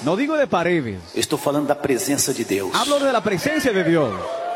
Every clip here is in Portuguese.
No digo de paredes. Eu estou falando da presença de Deus. Hablo de la presencia de Dios.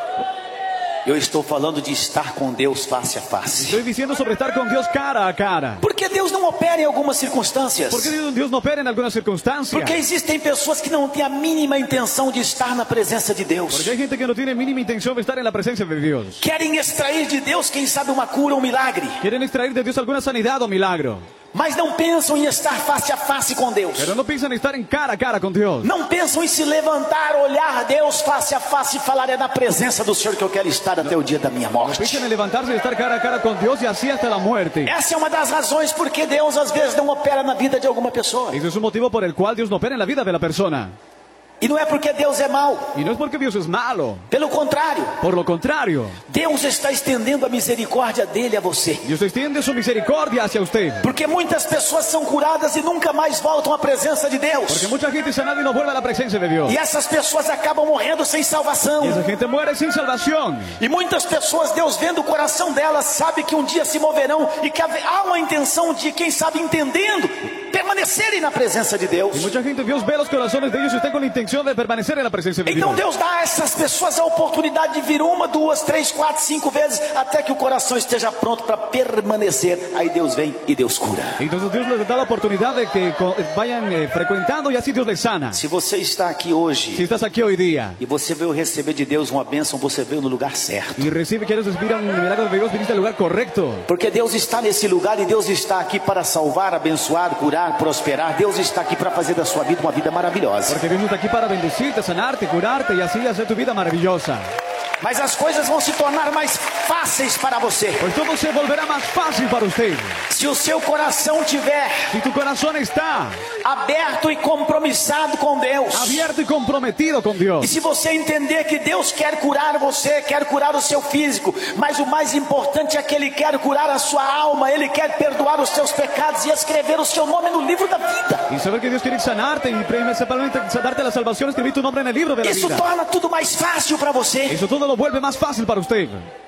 Eu estou falando de estar com Deus face a face. Estoy diciendo sobre estar con Dios cara a cara. Porque Deus não opera em algumas circunstâncias. ¿Por qué Dios no opera en algunas circunstancias? Porque existem pessoas que não têm a mínima intenção de estar na presença de Deus. Porque hay gente que no tiene mínima intención de estar en la presencia de Dios. Querem extrair de Deus, quem sabe, uma cura ou um milagre. Quieren extraer de Dios alguna sanidad o milagro. Mas não pensam em estar face a face com Deus. Pero no piensan estar en cara a cara con Dios. Não pensam em se levantar, olhar Deus face a face e falar: é na presença do Senhor que eu quero estar até o dia da minha morte. Piensan en levantarse y estar cara a cara con Dios y así hasta la muerte. Essa é uma das razões porque Deus às vezes não opera na vida de alguma pessoa. Ese es un motivo por el cual Dios no opera en la vida de la persona. E não é porque Deus é mau. Y no es porque Dios es malo. Pelo contrário. Por lo contrario. Deus está estendendo a misericórdia dele a você. Dios extiende su misericordia hacia usted. Porque muitas pessoas são curadas e nunca mais voltam à presença de Deus. Porque mucha gente sanada y no vuelve a la presencia de Dios. E essas pessoas acabam morrendo sem salvação. Y esa gente muere sin salvación. E muitas pessoas, Deus vendo o coração delas, sabe que um dia se moverão e que há uma intenção de, quem sabe, entendendo, permanecerem na presença de Deus. Y mucha gente, Dios ve los corazones de ellos y está con la intención de permanecer en la presencia de Dios. Então Deus dá a essas pessoas a oportunidade de vir 1, 2, 3, 4, 5 vezes até que o coração esteja pronto para permanecer. Aí Deus vem e Deus cura. Entonces Dios les da la oportunidad de que vayan frecuentando y así Dios les sana. Se você está aqui hoje, Si estás aquí hoy día e você veio receber de Deus uma bênção, você veio no lugar certo. y quieres recibir un milagro de Dios, viniste al lugar correcto. Porque Deus está nesse lugar e Deus está aqui para salvar, abençoar, curar, prosperar. Deus está aqui para fazer da sua vida uma vida maravilhosa. Porque Dios está aquí para bendecirte, sanarte, curarte y así hacer tu vida maravillosa. Mas as coisas vão se tornar mais fáceis para você. Pues todo se volverá más fácil para usted. Se o seu coração tiver Si tu corazón está aberto e compromissado com Deus. abierto y comprometido con Dios. E se você entender que Deus quer curar você, quer curar o seu físico, mas o mais importante é que Ele quer curar a sua alma, Ele quer perdoar os seus pecados e escrever o seu nome no livro da vida. Y saber que Dios quiere sanarte y principalmente darte la salvación, escribir tu nombre en el libro de la Isso vida. torna tudo mais fácil para você. Eso todo lo vuelve más fácil para usted.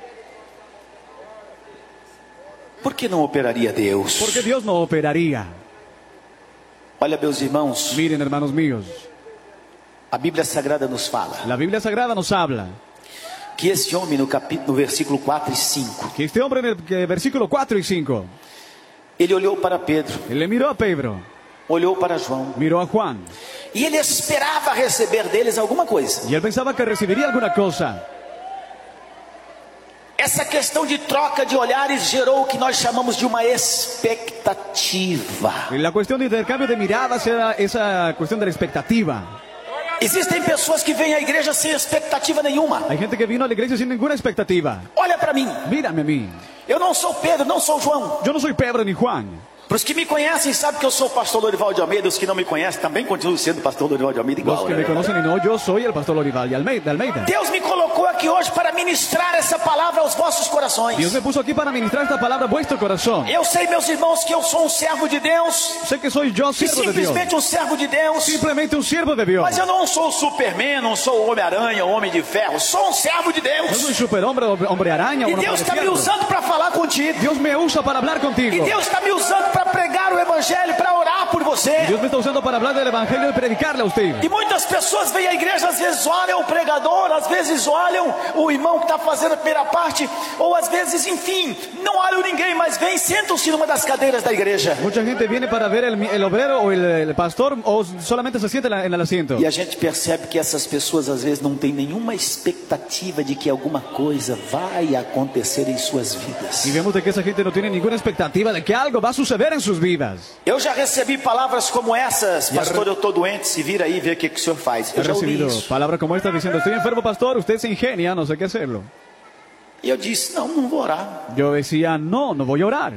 Por que não operaria Deus? Porque Dios no operaría. Olha, meus irmãos, Miren, hermanos míos, a Bíblia Sagrada nos fala la Biblia Sagrada nos habla que esse homem no versículo 4 e 5, que este hombre en el versículo 4 y 5, ele olhou para Pedro, él le miró a Pedro, olhou para João, miró a Juan, e ele esperava receber deles alguma coisa. y él pensaba que recibiría alguna cosa. Essa questão de troca de olhares gerou o que nós chamamos de uma expectativa. La cuestión de intercambio de miradas era esa cuestión de la expectativa. Existem pessoas que vêm à igreja sem expectativa nenhuma. Hay gente que vino a la iglesia sin ninguna expectativa. Olha para mim, Mírame a mí. eu não sou Pedro, não sou João. Yo no soy Pedro ni Juan. Para os que me conhecem, sabem que eu sou o pastor Lorival de Almeida. Os que não me conhecem, também continuo sendo pastor Lorival de Almeida igual. Los que me conocen y no, yo soy el pastor Lorival de Almeida. Deus me colocou aqui hoje para ministrar essa palavra aos vossos corações. Dios me puso aquí para ministrar esta palabra a vuestro corazón. Eu sei, meus irmãos, que eu sou um servo de Deus. Sé que soy yo E siervo de Dios. simplesmente um servo de Deus. Simplemente un siervo de Dios. Mas eu não sou o Superman, não sou o Homem-Aranha, o Homem de Ferro. Sou um servo de No Deus. soy superhombre, hombre araña, E un hombre Deus de está me fierro. usando para falar contigo. Dios me usa para hablar E contigo. Deus está me usando para pregar o Evangelho, para orar por você. Dios me está usando para hablar del evangelio y predicarle a usted. E muitas pessoas vêm à igreja, às vezes olham o pregador, às vezes olham o irmão que está fazendo a primeira parte, ou às vezes, enfim, não olham ninguém, mas vêm, sentam-se numa das cadeiras da igreja. Mucha gente viene para ver el obrero o el pastor o solamente se sienta en el asiento. E a gente percebe que essas pessoas às vezes não têm nenhuma expectativa de que alguma coisa vai acontecer em suas vidas. Y vemos de que esa gente no tiene ninguna expectativa de que algo va a suceder en sus vidas. Eu já recebi palavras como essas: pastor, eu estou doente, se vira aí e vê o que o senhor faz. He Eu já ouvi recibido isso. palabras como esta diciendo, estoy enfermo pastor, usted se ingenia, no sé qué hacerlo. E eu disse: não vou orar. Yo decía, no voy a orar.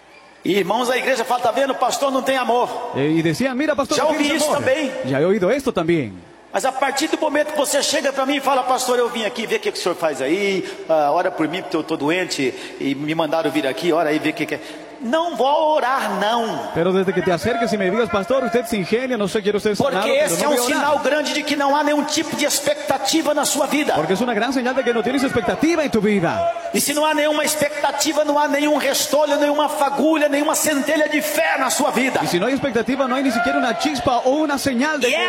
E irmãos da igreja falam: tá vendo, o pastor não tem amor. Y decían, mira pastor, Ya no oí tienes eso amor. también. Ya he oído esto también. Mas a partir do momento que você chega para mim e fala: pastor, eu vim aqui ver o que o senhor faz aí, ora por mim porque eu estou doente e me mandaram vir aqui, ora aí ver o que é. Não vou orar, não. Pero desde que te acerques y me digas, pastor, usted se ingenia, no sé, quiero ser sanado, Porque pero esse é no um voy a orar. sinal grande de que não há nenhum tipo de expectativa na sua vida. Porque es una gran señal de que no tienes expectativa en tu vida. E se não há nenhuma expectativa, não há nenhum restolho, nenhuma fagulha, nenhuma centelha de fé na sua vida. Y si no hay expectativa, no hay ni siquiera una chispa o una señal de E que